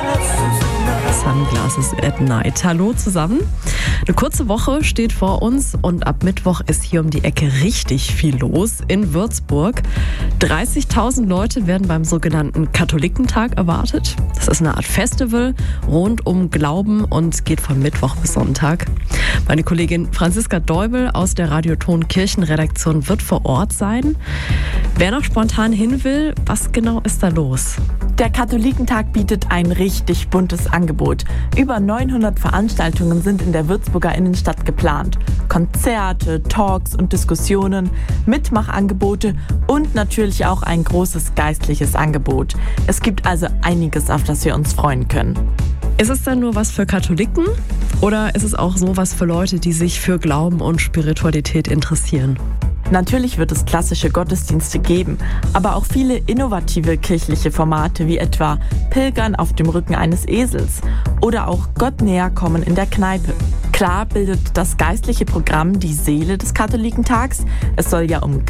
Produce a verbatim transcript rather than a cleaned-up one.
Sunglasses at Night. Hallo zusammen. Eine kurze Woche steht vor uns und ab Mittwoch ist hier um die Ecke richtig viel los in Würzburg. dreißigtausend Leute werden beim sogenannten Katholikentag erwartet. Das ist eine Art Festival rund um Glauben und geht von Mittwoch bis Sonntag. Meine Kollegin Franziska Deubel aus der Radioton Kirchenredaktion wird vor Ort sein. Wer noch spontan hin will, was genau ist da los? Der Katholikentag bietet ein richtig buntes Angebot. Über neunhundert Veranstaltungen sind in der Würzburger Innenstadt geplant. Konzerte, Talks und Diskussionen, Mitmachangebote und natürlich auch ein großes geistliches Angebot. Es gibt also einiges, auf das wir uns freuen können. Ist es dann nur was für Katholiken oder ist es auch so was für Leute, die sich für Glauben und Spiritualität interessieren? Natürlich wird es klassische Gottesdienste geben, aber auch viele innovative kirchliche Formate wie etwa Pilgern auf dem Rücken eines Esels oder auch Gott näher kommen in der Kneipe. Klar bildet das geistliche Programm die Seele des Katholikentags. Es soll ja um